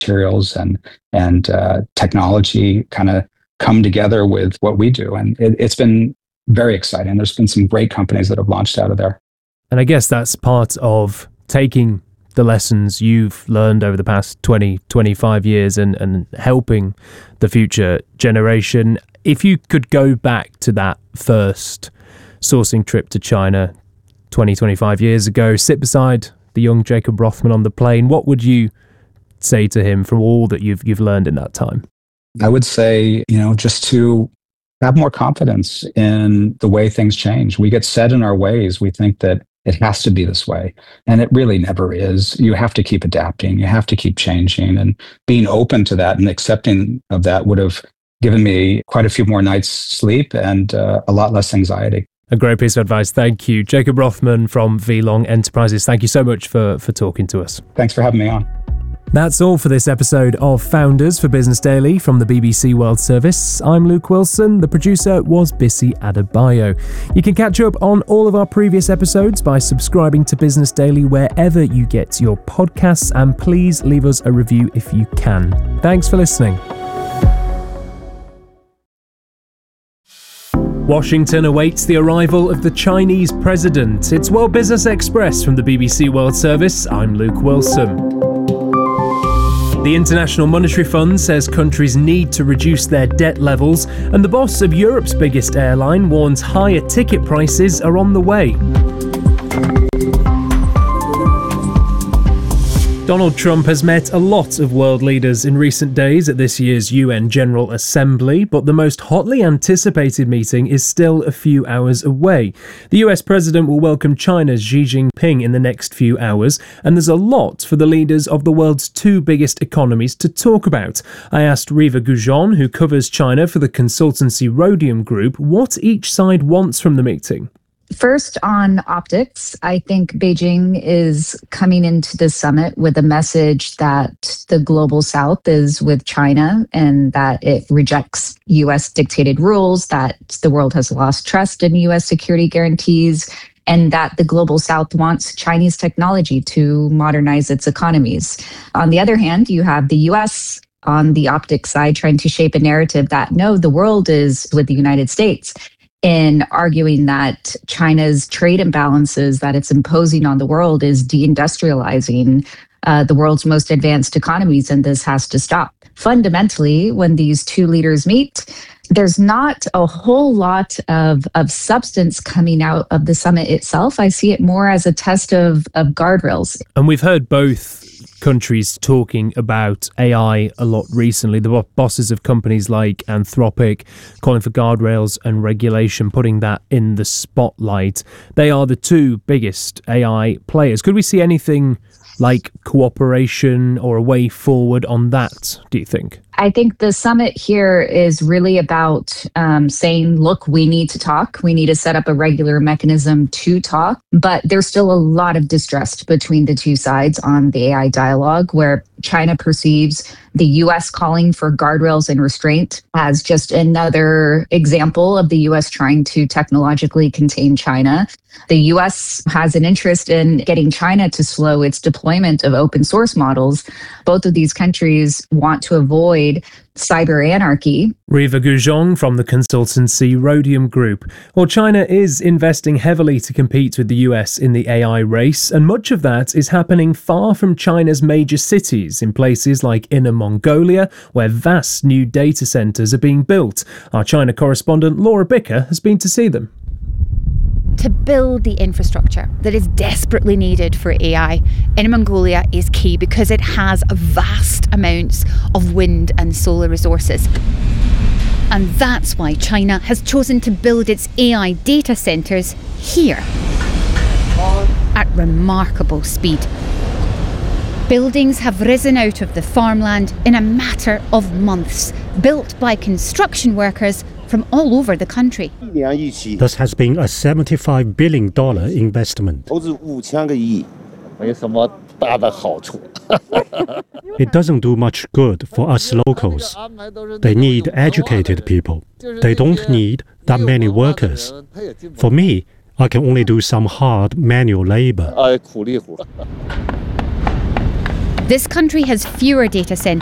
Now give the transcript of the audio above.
materials and technology kind of come together with what we do. And it's been very exciting. There's been some great companies that have launched out of there. And I guess that's part of taking the lessons you've learned over the past 20, 25 years and helping the future generation. If you could go back to that first sourcing trip to China 20, 25 years ago, sit beside the young Jacob Rothman on the plane, what would you say to him from all that you've learned in that time? I would say, just to have more confidence in the way things change. We get set in our ways. We think that it has to be this way. And it really never is. You have to keep adapting. You have to keep changing. And being open to that and accepting of that would have given me quite a few more nights sleep and a lot less anxiety. A great piece of advice. Thank you. Jacob Rothman from Vlong Enterprises. Thank you so much for talking to us. Thanks for having me on. That's all for this episode of Founders for Business Daily from the BBC World Service. I'm Luke Wilson. The producer was Bissy Adebayo. You can catch up on all of our previous episodes by subscribing to Business Daily wherever you get your podcasts, and please leave us a review if you can. Thanks for listening. Washington awaits the arrival of the Chinese president. It's World Business Express from the BBC World Service. I'm Luke Wilson. The International Monetary Fund says countries need to reduce their debt levels, and the boss of Europe's biggest airline warns higher ticket prices are on the way. Donald Trump has met a lot of world leaders in recent days at this year's UN General Assembly, but the most hotly anticipated meeting is still a few hours away. The US president will welcome China's Xi Jinping in the next few hours, and there's a lot for the leaders of the world's two biggest economies to talk about. I asked Riva Goujon, who covers China for the consultancy Rhodium Group, what each side wants from the meeting. First, on optics, I think Beijing is coming into the summit with a message that the global south is with China and that it rejects U.S. dictated rules, that the world has lost trust in U.S. security guarantees, and that the global south wants Chinese technology to modernize its economies. On the other hand, you have the U.S. on the optics side trying to shape a narrative that, no, the world is with the United States, in arguing that China's trade imbalances that it's imposing on the world is deindustrializing the world's most advanced economies, and this has to stop. Fundamentally, when these two leaders meet, there's not a whole lot of substance coming out of the summit itself. I see it more as a test of guardrails. And we've heard both countries talking about AI a lot recently. The bosses of companies like Anthropic calling for guardrails and regulation, putting that in the spotlight. They are the two biggest AI players. Could we see anything like cooperation or a way forward on that, do you think? I think the summit here is really about saying, look, we need to talk. We need to set up a regular mechanism to talk. But there's still a lot of distrust between the two sides on the AI dialogue, where China perceives the U.S. calling for guardrails and restraint as just another example of the U.S. trying to technologically contain China. The U.S. has an interest in getting China to slow its deployment of open source models. Both of these countries want to avoid cyber anarchy. Riva Goujon from the consultancy Rhodium Group. Well, China is investing heavily to compete with the US in the AI race, and much of that is happening far from China's major cities, in places like Inner Mongolia, where vast new data centres are being built. Our China correspondent Laura Bicker has been to see them. To build the infrastructure that is desperately needed for AI, Inner Mongolia is key because it has vast amounts of wind and solar resources. And that's why China has chosen to build its AI data centres here at remarkable speed. Buildings have risen out of the farmland in a matter of months, built by construction workers from all over the country. This has been a $75 billion investment. It doesn't do much good for us locals. They need educated people. They don't need that many workers. For me, I can only do some hard manual labor. This country has fewer data centres